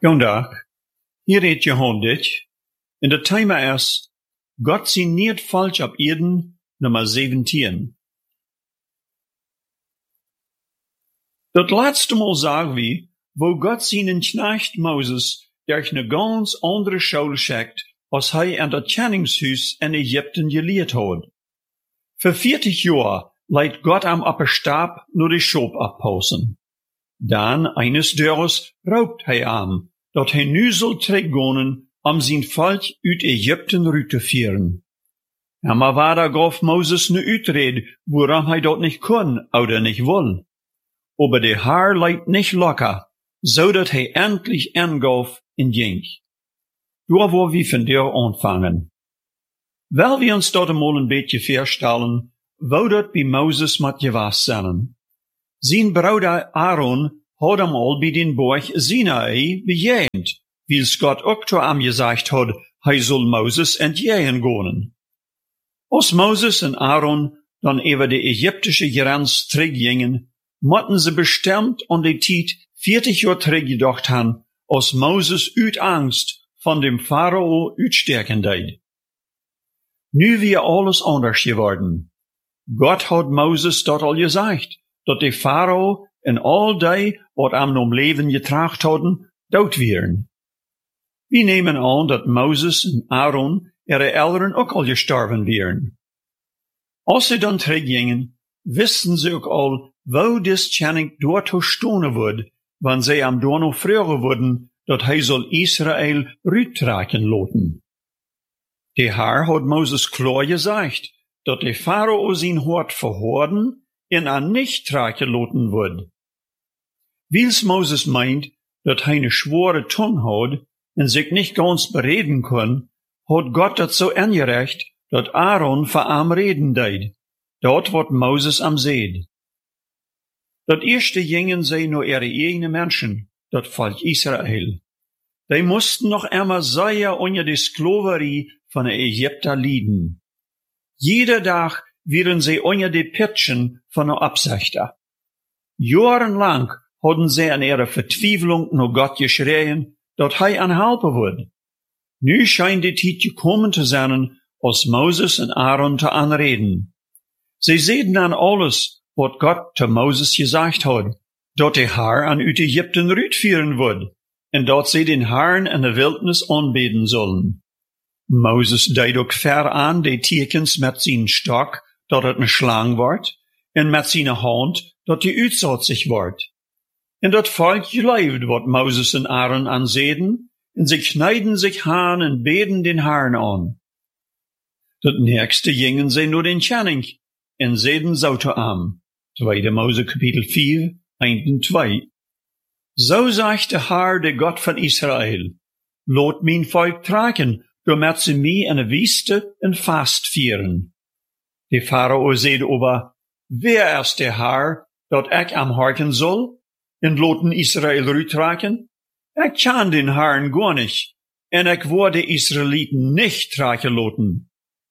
Jondag, hier redt Johannes, en het thema is, God zie niet falsch op Eden, nummer 17. Dat laatste Mal sagen wir, wo Gott seinen Knecht Moses durch eine ganz andere Schule schickt, als hij aan dat Tjenningshuis in Egypten geleerd had. Voor 40 jaar leidt Gott am op een Stab nur die Schop abpausen. Dan, eines Dörres, raubt hij am, dat hij nu zal teruggaan, zijn volk uit Egypten uit te vieren. Maar waar gaf Moses nu uitred, waarom hij dat niet kon, oder niet wil. Aber der Herr leidt nicht locker, zodat hij endlich angaf en ging. Daar waar we vandaar aanvangen. Wel we ons dat eenmaal een beetje voorstellen, wou dat bij Moses met gewas zijn. Zijn broeder Aaron had hem al bij den Berg Sinai bejegend, wils Gott ook zu hem gezegd had, hij zal Moses entjegen gaan. Als Moses en Aaron dan over de Egyptische grens teruggingen, mochten ze bestemd aan die tijd 40 jaar teruggedacht hebben, als Moses uit angst van dem Pharao uitsterken deed. Nu weer alles anders geworden. Gott had Moses dat al gezegd, dat de Pharao en al die wat am om leven getracht hadden, dood wären. We nemen aan dat Moses en Aaron ihre Eltern ook al gestorven wären. Als ze dan teruggingen, wisten ze ook al, wo dis Tjenning dort stonen wordt, wanneer zij am door nog vragen worden, dat hij zal Israël uittrekken laten. De Heer had Moses klar gezegd, dat de Pharao zijn hart verhoorden en aan nicht trekken laten wordt. Wils Moses meint, dat hij een schwere tong had en zich niet ganz bereden kon, had Gott dat zo aangerecht, dat Aaron voor hem reden deed. Dat wat Moses am zeed. Dat eerste gingen zij naar ihre eigene Menschen, dat volk Israël. Die moesten nog einmal zeer onder de Sklaverie van de Egypter lijden. Jeder dag werden zij onder de Pitchen van de Absichter. Jahrenlang hadden zij aan ihre Vertwijfelung naar Gott geschreien, dat hij aan helpen wordt. Nu schijnt de tijd gekomen te zijn, als Moses en Aaron te aanreden. Zij zeiden aan alles, wat Gott te Moses gezegd had, dat de Heer aan uit Egypten uitvieren wordt, en dat zij den Herrn in de wildnis aanbeden zullen. Moses deed ook ver aan de tekens met zijn stok, dat het een slang wordt, en met zijn hand, dat die uitzet zich wordt. En dat volk geloofd wat Moses en Aaron aanzeden, en ze knijden zich aan en beden den Herrn aan. Dat nächste gingen zij naar den Tjenning, en zeiden zo te hem. 2 Mose kapitel 4, 1 en 2. Zo zegt de Heer, de God van Israël, laat mijn volk trekken, doordat ze mij in de wüste en vast vieren. De Pharao zeide over, wer is de Heer, dat ik am harken zal, en laten Israël uittrekken? Ik kan den Herrn gar nicht, en ik word de Israëlieten nicht trekken laten.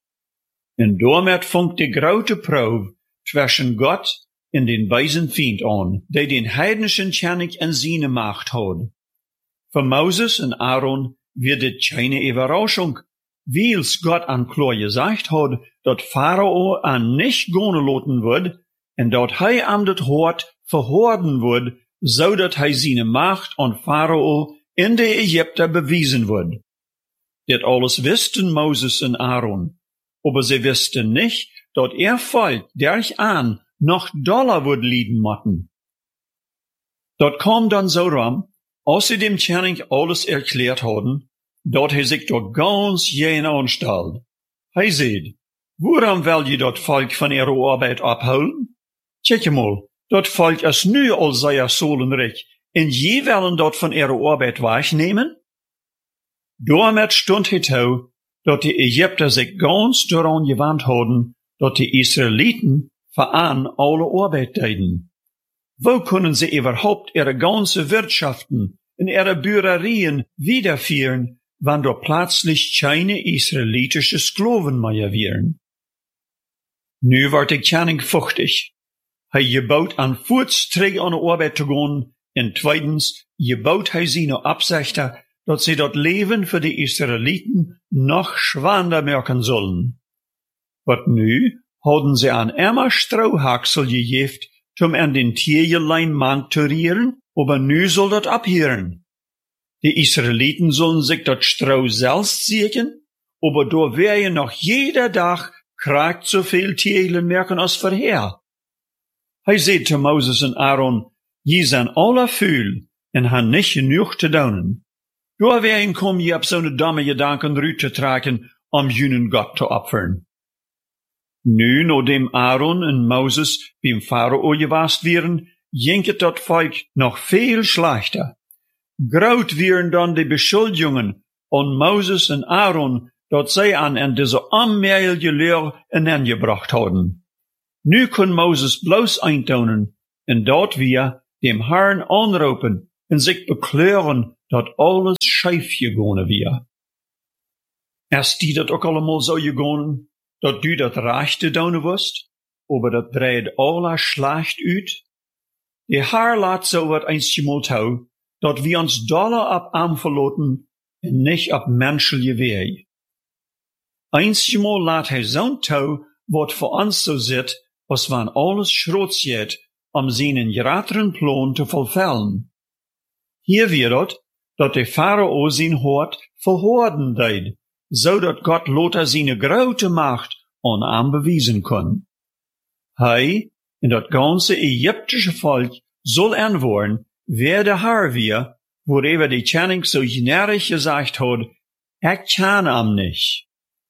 En daarmee vangt de grote proef tussen God en den wijzen vriend aan, die den heidnischen Tjenning in zijn macht had. Voor Moses en Aaron wird dit keine Überraschung, wils Gott an klar gezegd had, dat Pharao an nicht gone laten wordt, en dat hij am dat hart verhoorden wordt, zodat hij zijn macht aan Pharao in de Egypter bewiesen wordt. Dit alles wisten Moses en Aaron, aber sie wisten nicht, dat volk derch aan noch doller wordt lijden mochten. Dat kwam dan zo ram, als sie dem Tjenning alles erklärt hadden, dat hij zich door ganz jen aanstelde. Hij zei, waarom wil je dat volk van ihre arbeid afhouden? Kijk mal, dat volk is nu al zeer solenrijk, en je willen dat van ihre arbeid wegnemen? Daarmee stond het toe, dat de Egypter zich ganz daran gewand hadden, dat de Israëlieten vooraan alle arbeid deden. Wo kunnen ze überhaupt ihre ganze Wirtschaften en ihre Bürgerien wiederführen, wann da plötzlich keine israelitische Sklaven mehr wären? Nu wordt de Tjenning vochtig. Hij gebouwt aan voets terug aan de arbeid te gaan, En tweitens, gebouwt hij zijn opzichten, dat ze dat leven voor de Israëlieten nog schwander merken zullen. Wat nu, hadden ze aan immer Strohhaksel gegeven, om aan den Tierjelein mank te rieren, aber nu soll dat abhören. Die Israëlieten zullen sich dat Stroh selbst sägen, aber da werden noch jeder Tag kragt so viel Tierlen merken als vorher. Hij zei te Moses en Aaron, je zijn alle vuil en han niet genoeg te doen. Door wegen kom je op zo'n domme gedanken uit te trekken om junen God te opfern. Nu, nadat Aaron en Moses beim Pharao gewast wären, ging het dat volk nog veel slechter. Groot wären dan de beschuldigingen an Moses en Aaron, dat zij aan deze onmeilige leer ineengebracht hadden. Nu kon Moses bloos eintonen, en dat wir dem Herrn aanroepen en zich bekleuren dat alles scheef gegaan wir. Is die dat ook allemaal zo gegaan, dat du dat rechte doen wist, aber dat breid alle slecht uit? De Herr laat zo wat eenmaal toe, dat we ons dolle op hem verlaten en niet op menselijke weg. Eenmaal laat hij zo'n toe, wat voor ons zo zit, als wanneer alles schroot zit, om zijn grateren plan te vervullen. Hier wird dat de Pharao zijn hart verhoorden deed, zodat God later zijn grote macht aan hem bewijzen kon. Hij en dat ganze Egyptische volk zal antwoorden, wer de Herr weer, waarover de Channing zo generisch gezegd had, ik ken hem niet.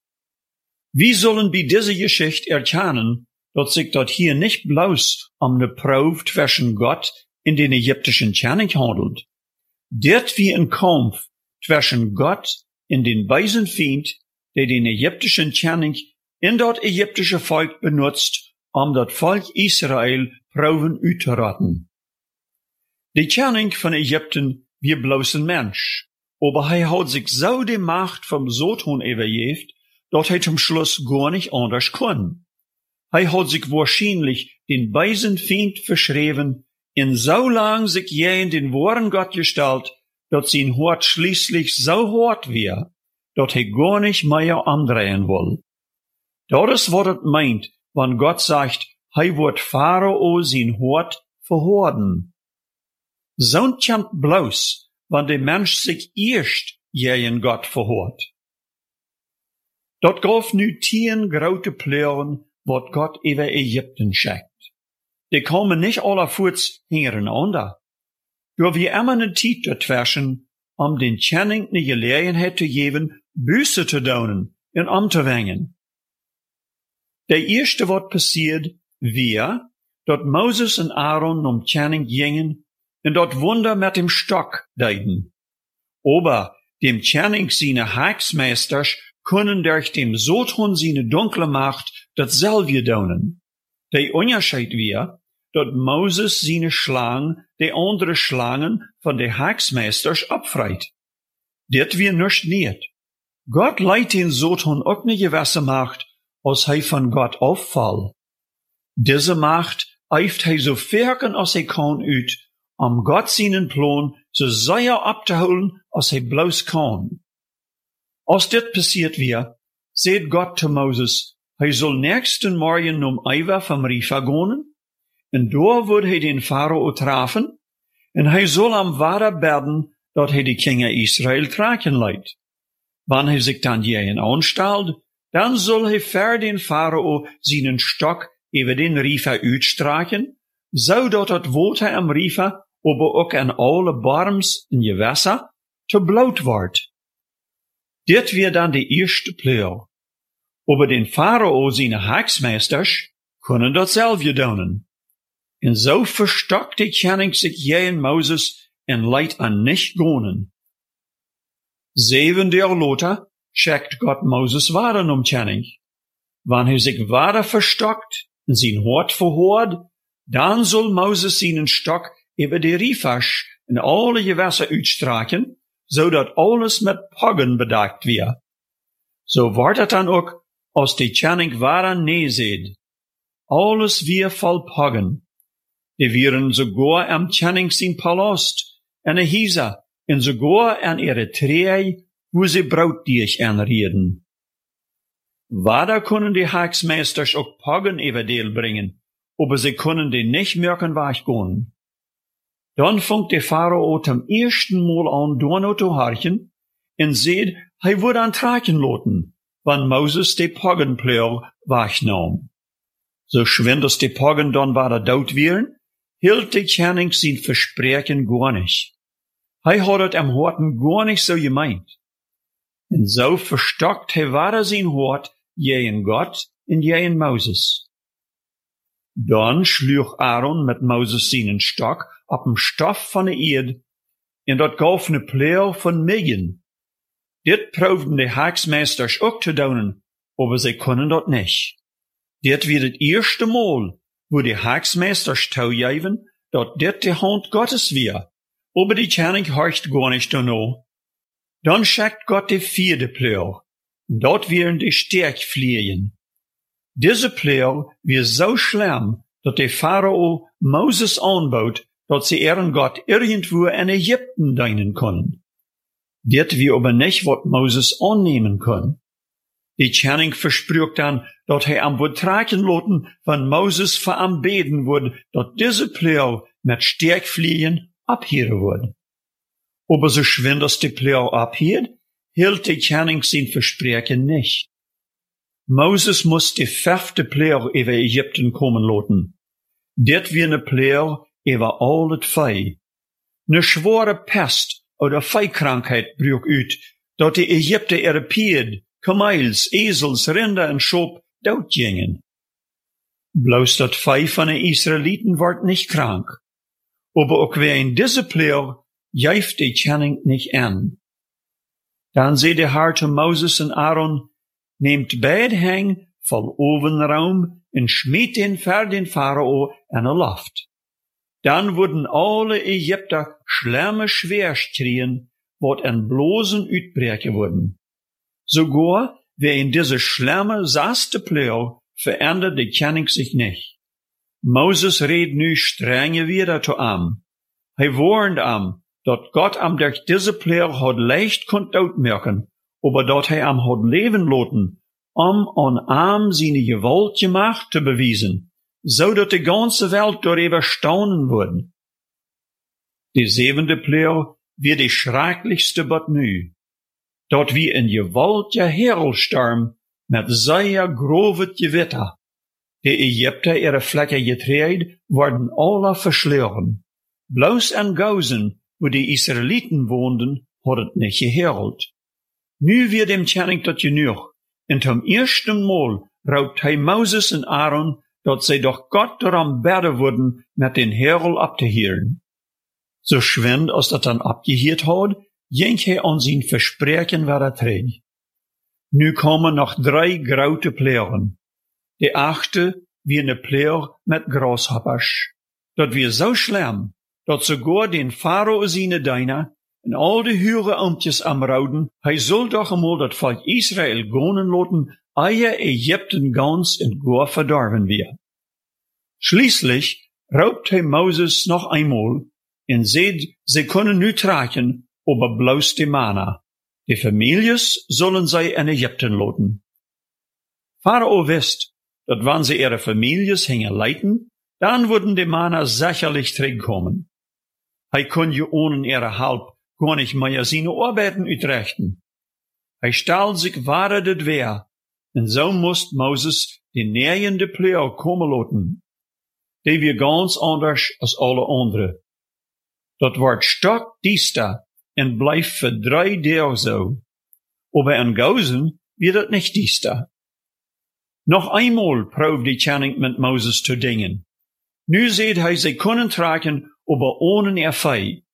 Wie zullen bij deze Geschichte erkennen, dat zich dat hier nicht bloß de Proef zwischen Gott en den Ägyptischen Channing handelt. Dit wie een Kampf zwischen Gott en den beiden Feind, der den Ägyptischen Channing in dat Ägyptische Volk benutzt, dat Volk Israel proeven uit te rotten. De Channing van Ägypten wie bloß een Mensch, aber hij had zich zo de Macht vom Satan overgeeft, dat hij zum Schluss gar nicht anders kon. Hij had zich waarschijnlijk den beiden Feind verschreven, en so lang sich in den wahren Gott gestalt, dat zijn hart schließlich so hart weer, dat hij gar nicht mehr andrehen will. Dat is wat het meint, wann Gott sagt, hij wordt Pharao zijn hart verhoorden. Zo'n chant bloos, wann de Mensch sich eerst in Gott verhoort. Dat gaf nu 10 grote pleuren, wat Gott über Ägypten schickt. Die komen nicht allervoorts hintereinander. Door wie immer een tijd dazwischen, den Channing de gelegenheid te geven, Buße te doen en om te wengen. De eerste wat passiert, wir, dat Moses en Aaron Channing gingen, en dat Wunder met dem Stock deiden. Aber dem Channing seine Hacksmeisters kunnen durch dem Satan seine dunkle Macht datselfde doen. De Unterschied wir, dat Moses seine Schlangen, de andere Schlangen von de Hacksmeisters abfreit. Dit wir nicht. Gott leidt den Satan ook ne gewisse Macht, als hij von Gott auffall. Diese Macht eift hij so verken als hij kan uit, Gott seinen Plan so sehr abzuholen, als hij bloß kan. Als dit passiert wir, seht Gott zu Moses, hij soll nächsten Morgen Eiver vom Rifa gaan, en daar wordt hij den Pharao treffen, en hij soll am Wader bidden, dat hij de Kinder Israel traken leidt. Wann hij zich dan hierin aanstelt, dan soll hij ver den Pharao seinen Stock über den Rifa uitstraken, zodat het water am Rifa, aber ook aan alle barms en gewässer, te bloot wordt. Dit wird dan de eerste pleur. Aber den Pharao seine Hacksmeisters kunnen datzelfde doen. En so verstockt de Channing sich in Moses en leidt aan nicht gonen. 7 jaar later schickt Gott Moses wader Channing. Wann hij sich wader verstockt en zijn hart verhoort, dan soll Moses seinen Stock über de Rifasch en alle gewässer uitstraken, zodat alles met poggen bedekt wird. So wordt het dan ook, als de Channing wader neerzet. Alles weer vol poggen. Die wären sogar am Channing sin Palast, en een Hisa, en sogar an ihre Trei, wo sie Brautdiech anreden. Wada können die Hagsmeisters auch Pagen everdeel bringen, aber sie können die nicht merken weggehen. Dann fängt der Pharao zum ersten Mal an, Donau zu harchen, en seht, hij wird an traken loten, wann Moses die Pagenpleur wegnahm. So schwind als die Pagen dann wada dood wären, hielt die Channing sein Versprechen gar nicht. Hij had het am Horten gar nicht so gemeint. En so verstockt hij wada sein Hort, jeen Gott en jeen Moses. Dann schlug Aaron mit Moses seinen Stock op dem Stoff van de Eerd, en dat gaf ne pleur van Millen. Dit proefden de Hagsmeisters ook te doen, aber sie können dat nicht. Dit wird het eerste Mal, wo die Hagsmeisters toegeven, dat dit de Hand Gottes weer, aber die Channing horcht gar nicht danach. Dann schickt Gott die vierde pleur, en dat wären die Sterkvliegen. Diese pleur wird so schlimm, dat der Pharao Moses anbaut, dat sie ihren Gott irgendwo in Ägypten dienen können. Dit wir aber nicht, wat Moses annehmen können. Die Channing versprüht dann, dat hij am wird traken loten, wenn Moses veranbeten wird, dat diese pleur mit Sterkvliegen abhören wird. Aber so schwind als die pleur abhört, hielt die Channing sein Versprechen nicht. Moses muss die fünfte pleur über Ägypten kommen loten. Dit wie ne pleur über all het vee. Ne schwere Pest oder Viehkrankheit brüch uit, dat die Ägypter ihre Pied, Kamels, Esels, Rinder en Schop doodgingen. Bloos dat Vieh van de Israeliten wordt nicht krank. Aber auch wer in diese pleur, jäuft die Channing nicht an. Dann seht der Herr zu Moses en Aaron, nehmt beid heng vol ovenraum en schmiet den ver den Pharao en een loft. Dan wurden alle Ägypter schlimme schwerstrien, wat en blozen uitbreken wurden. Sogar wer in diese schlimme saste pleur verändert die Channing sich nicht. Moses redt nu strenge wieder zu am. Hij warnt am, dat Gott am durch diese pleur had leicht kunt uitmerken, aber dat hij am had leven loten, an am seine gewaltige Macht te bewiesen, so dat de ganze Welt darüber staunen würden. Die zevende pleur wird die schrecklichste bat nu, dat wie een gewaltige Herelstorm met zeer grovet gewitter. De Ägypter ihre Flecke getreid worden alle verschleuren. Bloos en Gauzen, wo die Israeliten woonden, had het niet geherald. Nu wird dem Channing dat genug, en zum ersten Mal raubt hij Moses en Aaron, dat zij doch Gott daran bidden worden met den Herel abzuhören. So schwind als dat dan abgehiert had, ging hij aan zijn Versprechen weer terug. Nu komen nog 3 grote pleuren. De 8e wie ne pleur met graashoppers. Dat weer zo schlimm, dat sogar den Pharao seine Diener en al de hure ambtjes am Rauden, hij zal doch eenmaal dat volk Israel gonen loten, eie Ägypten ganz en gar verdorven weer. Schließlich raubt hij Moses noch einmal en seht, sie können nu traken, aber bloß die Mana. Die Families sollen zij in Ägypten loten. Pharao wist, dat wann sie ihre Families hingen leiten, dann würden die Mana sicherlich terugkommen. Hij kon je ohne ihre Halb gar nicht mehr seine Arbeiten uitrichten. Hij stal sich ware det weer, en so moest Moses die närjende pleur komen loten. Die weer ganz anders als alle andere. Dat wordt stockdiester en blijft voor 3 dagen zo. Aber in Gauzen wird het nicht diester. Noch einmal proeft die Channing mit Moses zu dingen. Nu seht hij sie kunnen traken, aber ohne ihr Vieh.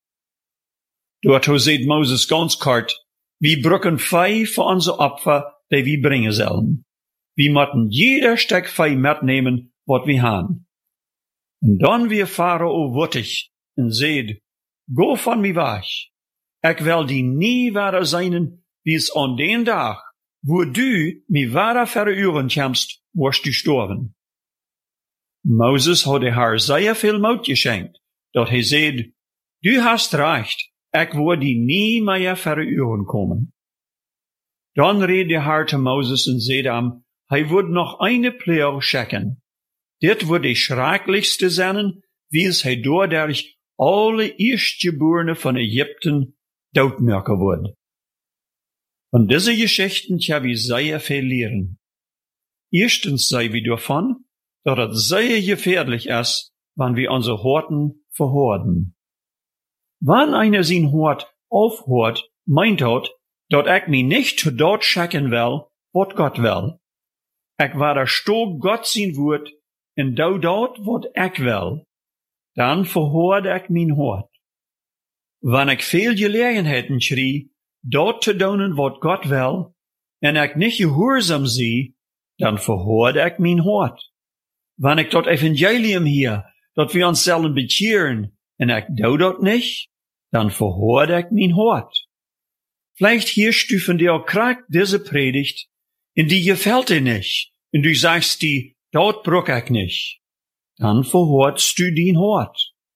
Dort seht Moses ganz kort, wie brücken Vieh für unser Opfer, die wir bringen sollen. Wir müssen jeder Stück Vieh mitnehmen, wat wir haben. Und dann wir Pharao wuttig und seht, go von mir weg. Ich will die nie wieder sein, wie es an den Tag, wo du mir wieder verüren kannst, wirst du sterben. Moses hat der Herr sehr viel Mut geschenkt, dat hij zei, du hast recht, ik word die nie mehr verüren kommen. Dann redet der Herr zu Moses und sagt ihm, hij wird noch eine Plage schicken. Dit wird die schrecklichste sein, wie es hij dadurch alle Erstgeborene von Ägypten doodmaken wird. Von diese Geschichten können wir sehr viel lernen. Erstens sei wir davon, dass es sehr gefährlich ist, wenn wir unsere Horten verhorden. Wenn einer sein Hort aufhört, meint hat, dass ich mich nicht zu dort schicken will, was Gott will. Ich werde stå Gott sein Wort, und dort, was ich will. Dann verhorde ich mein Hort. Wenn ich viel Gelegenheiten schrie, dort zu tun, was Gott will, und ich nicht gehorsam sie, dann verhorde ich mein Hort. Wenn ich das Evangelium hier, dat wir uns selben bekehren, und ich dort nicht, dann verhorde ich mein Hort. Vielleicht hier stufen dir auch krank diese Predigt, in die gefällt dir nicht, und du sagst die, dort brauch ich nicht. Dann verhorst du dein Hort.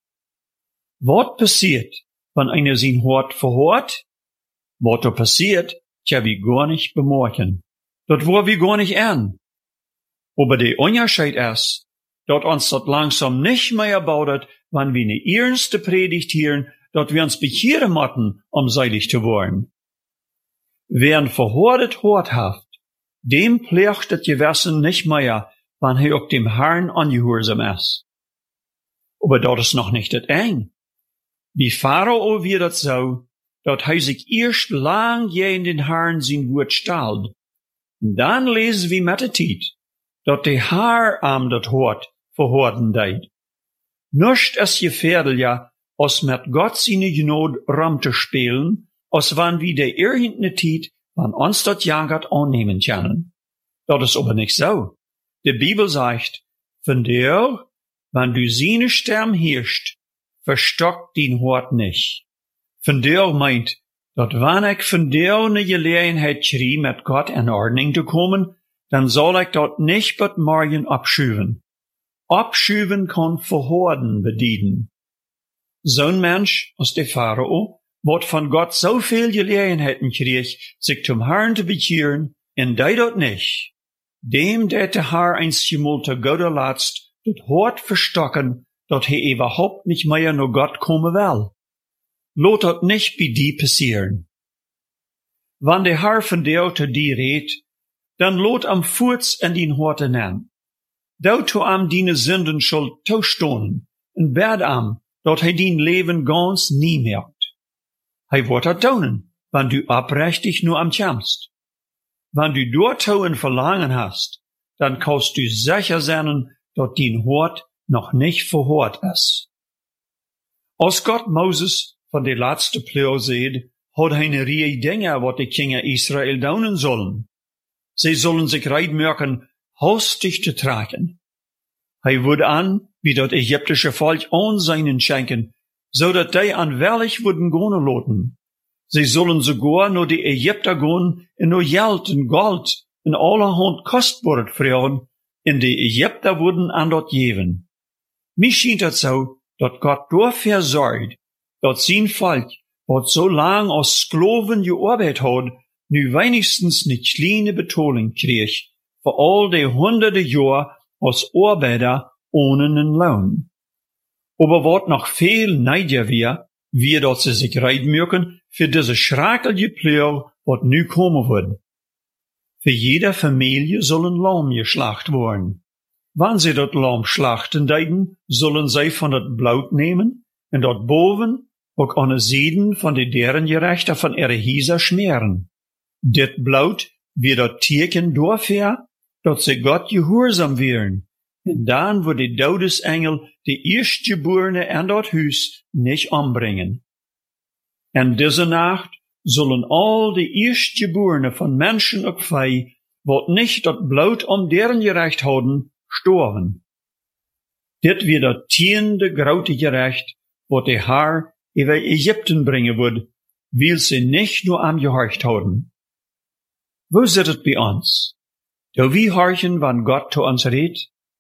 Was passiert, wenn einer sein Hort verhort? Was da passiert, tja wir gar nicht bemerken. Das war wir gar nicht an. Aber der Unterschied ist, dass uns das langsam nicht mehr baudet, wenn wir eine ernste Predigt hören, dass wir uns bekehren müssen, um seilig zu werden. Wer ein verhortet Hort hat, dem pflegt das Gewissen nicht mehr, wenn er auch dem Herrn ungehorsam ist. Aber das ist noch nicht das Eng. Wie Pharao wird das so, dass er sich erst lang gegen den Herrn sein Wort stellt. Und dann lesen wir mit der Zeit, dass der Herr am das Hort verhorden deit. Nicht ist gefährlicher, als mit Gott seine Gnade rum zu spielen, als wenn wir der irgendeine Zeit, wenn uns das jagert, annehmen können. Das ist aber nicht so. Die Bibel sagt, von dir, wenn du seine Stimme hörst, verstockt dein Hort nicht. Von dir meint, dass wenn ich von dir eine Gelegenheit schrie, mit Gott in Ordnung zu kommen, dann soll ich dort nicht bis morgen abschüven. Abschüven kann verhorden bedienen. So ein Mensch als der Pharao, wird von Gott so viel Gelegenheiten kriegt, sich zum Herrn zu bekehren, und der dort nicht. Dem, der Herr einmal zu Gott erlatzt, das Hort verstocken, dass er überhaupt nicht mehr nur Gott kommen will. Lot das nicht bei dir passieren. Wenn der Herr von dir zu dir redet, dann lot am Furz in den Horten nehmen. Dort zu am deine Sünden schuld taustonen, und bed am, dass er dein Leben ganz nie merkt. Er wird das tun, wenn du abrechtig nur am kämpfst. Wenn du dort ein Verlangen hast, dann kannst du sicher sein, dass dein Hort noch nicht verhort ist. Als Gott Moses von der letzten Plage sieht, hat er eine Reihe Dinge, was die Kinder Israel tun sollen. Sie sollen sich reitmerken, hastig zu tragen. Er würde an, wie das ägyptische Volk Anseinen schenken, so dass die anwärlig würden gehen loten. Sie sollen sogar nur die Ägypter gehen, in nur Geld und Gold, in allerhand Kostbares fragen, in die Ägypter würden an dort geben. Mir scheint es so, dass Gott dafür sorgt, dass sein Volk, was so lang als Sklaven gearbeitet hat, nu wenigstens eine kleine Bezahlung kriegt, für all die hunderte Jahre als Arbeiter ohne einen Lohn. Aber was noch viel neidiger wir dass sie sich reitmürken für diese schreckliche Plage, was nu kommen wird. Für jede Familie soll ein Lamm geschlacht werden. Wenn sie das Lamm schlachten deiden, sollen sie von das Blut nehmen und dort boven auch an den Seiden von den deren Gerechter von ihre Hieser schmieren. Dit Blut wird das Tierchen dafür, dass sie Gott gehorsam wären. Und dann wird die Todesengel die Erstgeborene in das Haus nicht umbringen. In dieser Nacht sollen all die Erstgeborene von Menschen und Vieh, wat nicht das Blut deren Gerecht haben, sterben. Dit wird das tiende graute Gerecht, wat der Herr über Ägypten bringen wird, weil sie nicht nur am gehorcht haben. Wo sitzt es bei uns? Da wir horchen, wann Gott zu uns redet?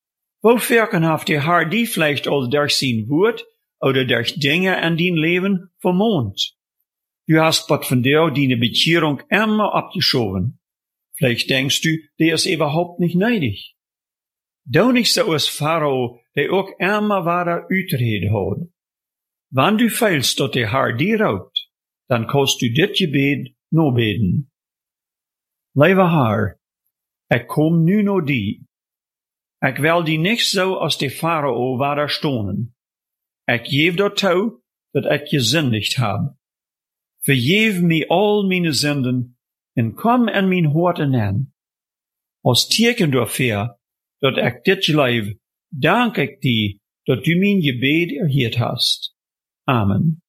Wo verkenhaft die Herr die vielleicht al durch sein Wort oder durch Dinge in dein Leben vermont? Du hast wat von der deine Bekehrung immer abgeschoben. Vielleicht denkst du, der ist überhaupt nicht neidig. Du nicht so als Pharao, der auch immer weiter Utrede hat. Wenn du feilst, dass der Herr dir raubt, dann kannst du dit Gebet no beten. Lieve Herr, ich komm nu no die. Ich will die nicht so als der Pharao weiter stonen. Ich gebe dort toe, dat ich gesündigt hab. Vergeef mir all meine Sünden en komm in mein Hort an. Als teken dafür, dat ich dit leef, dank ich dir, dat du mein Gebet erhört hast. Amen.